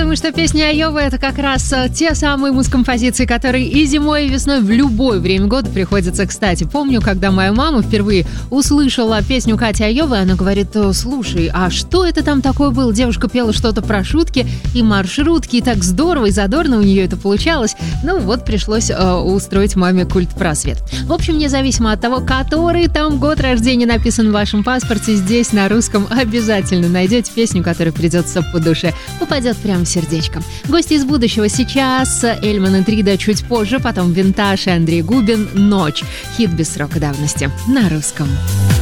думаю, что песня Айовы — это как раз те самые музкомпозиции, которые и зимой, и весной в любое время года приходятся кстати. Помню, когда моя мама впервые услышала песню Кати Айовы, она говорит: слушай, а что это там такое было? Девушка пела что-то про шутки и маршрутки, и так здорово и задорно у нее это получалось. Ну вот, пришлось устроить маме культ-просвет. В общем, независимо от того, который там год рождения написан в вашем паспорте, здесь на русском обязательно найдете песню, которая придется по душе, попадет прямо в сердечко. Гости из будущего сейчас: Эльман и Трида чуть позже, потом Винтаж и Андрей Губин «Ночь». Хит без срока давности на русском.